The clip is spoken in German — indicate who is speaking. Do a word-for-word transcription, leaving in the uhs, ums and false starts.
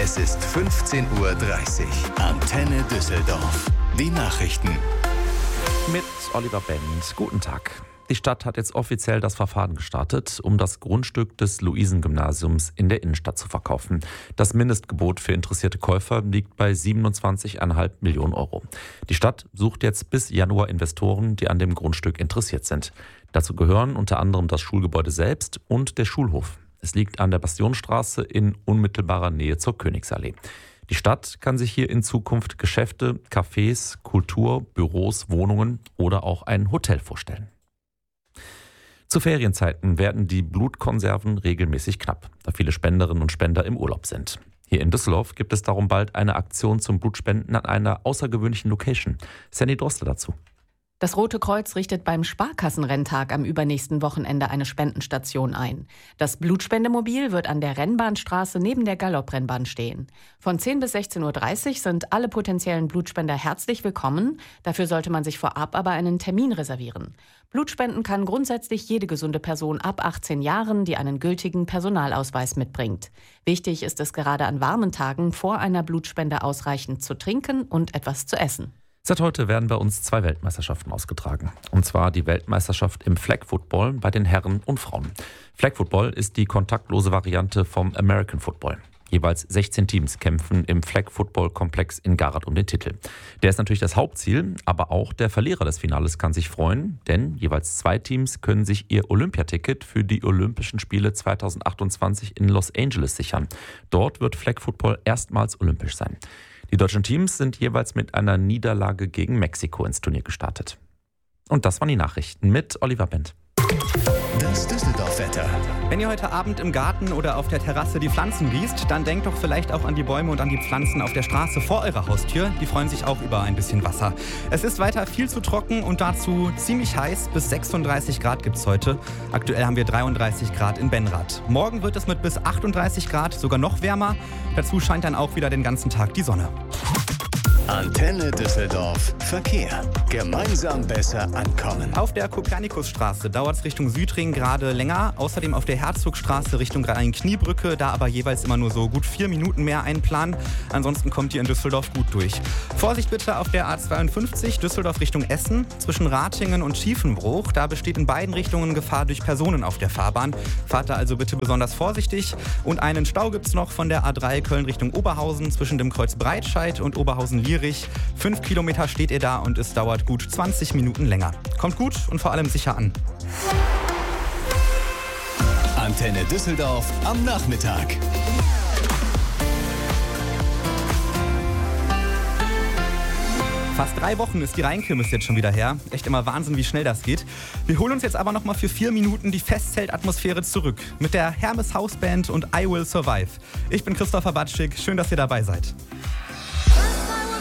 Speaker 1: Es ist fünfzehn Uhr dreißig. Antenne Düsseldorf. Die Nachrichten.
Speaker 2: Mit Oliver Bend. Guten Tag. Die Stadt hat jetzt offiziell das Verfahren gestartet, um das Grundstück des Luisengymnasiums in der Innenstadt zu verkaufen. Das Mindestgebot für interessierte Käufer liegt bei siebenundzwanzig Komma fünf Millionen Euro. Die Stadt sucht jetzt bis Januar Investoren, die an dem Grundstück interessiert sind. Dazu gehören unter anderem das Schulgebäude selbst und der Schulhof. Es liegt an der Bastionstraße in unmittelbarer Nähe zur Königsallee. Die Stadt kann sich hier in Zukunft Geschäfte, Cafés, Kultur, Büros, Wohnungen oder auch ein Hotel vorstellen. Zu Ferienzeiten werden die Blutkonserven regelmäßig knapp, da viele Spenderinnen und Spender im Urlaub sind. Hier in Düsseldorf gibt es darum bald eine Aktion zum Blutspenden an einer außergewöhnlichen Location. Sandy Droste dazu.
Speaker 3: Das Rote Kreuz richtet beim Sparkassenrenntag am übernächsten Wochenende eine Spendenstation ein. Das Blutspendemobil wird an der Rennbahnstraße neben der Galopprennbahn stehen. Von zehn bis sechzehn Uhr dreißig sind alle potenziellen Blutspender herzlich willkommen. Dafür sollte man sich vorab aber einen Termin reservieren. Blutspenden kann grundsätzlich jede gesunde Person ab achtzehn Jahren, die einen gültigen Personalausweis mitbringt. Wichtig ist es gerade an warmen Tagen vor einer Blutspende ausreichend zu trinken und etwas zu essen.
Speaker 2: Seit heute werden bei uns zwei Weltmeisterschaften ausgetragen. Und zwar die Weltmeisterschaft im Flag Football bei den Herren und Frauen. Flag Football ist die kontaktlose Variante vom American Football. Jeweils sechzehn Teams kämpfen im Flag Football Komplex in Garath um den Titel. Der ist natürlich das Hauptziel, aber auch der Verlierer des Finales kann sich freuen, denn jeweils zwei Teams können sich ihr Olympiaticket für die Olympischen Spiele zweitausendachtundzwanzig in Los Angeles sichern. Dort wird Flag Football erstmals olympisch sein. Die deutschen Teams sind jeweils mit einer Niederlage gegen Mexiko ins Turnier gestartet. Und das waren die Nachrichten mit Oliver Bend.
Speaker 1: Das Düsseldorf-Wetter.
Speaker 4: Wenn ihr heute Abend im Garten oder auf der Terrasse die Pflanzen gießt, dann denkt doch vielleicht auch an die Bäume und an die Pflanzen auf der Straße vor eurer Haustür. Die freuen sich auch über ein bisschen Wasser. Es ist weiter viel zu trocken und dazu ziemlich heiß. Bis sechsunddreißig Grad gibt es heute. Aktuell haben wir dreiunddreißig Grad in Benrath. Morgen wird es mit bis achtunddreißig Grad sogar noch wärmer. Dazu scheint dann auch wieder den ganzen Tag die Sonne.
Speaker 1: Antenne Düsseldorf. Verkehr. Gemeinsam besser ankommen.
Speaker 4: Auf der Kopernikusstraße dauert es Richtung Südring gerade länger. Außerdem auf der Herzogstraße Richtung Rhein-Kniebrücke, da aber jeweils immer nur so gut vier Minuten mehr einplanen. Ansonsten kommt ihr in Düsseldorf gut durch. Vorsicht bitte auf der A zweiundfünfzig Düsseldorf Richtung Essen. Zwischen Ratingen und Schiefenbruch, da besteht in beiden Richtungen Gefahr durch Personen auf der Fahrbahn. Fahrt da also bitte besonders vorsichtig. Und einen Stau gibt es noch von der A drei Köln Richtung Oberhausen zwischen dem Kreuz Breitscheid und Oberhausen-Lier. Fünf Kilometer steht ihr da und es dauert gut zwanzig Minuten länger. Kommt gut und vor allem sicher an.
Speaker 1: Antenne Düsseldorf am Nachmittag.
Speaker 4: Fast drei Wochen ist die Rheinkirmes jetzt schon wieder her. Echt immer Wahnsinn, wie schnell das geht. Wir holen uns jetzt aber noch mal für vier Minuten die Festzeltatmosphäre zurück. Mit der Hermes Hausband und I Will Survive. Ich bin Christopher Batschik. Schön, dass ihr dabei seid.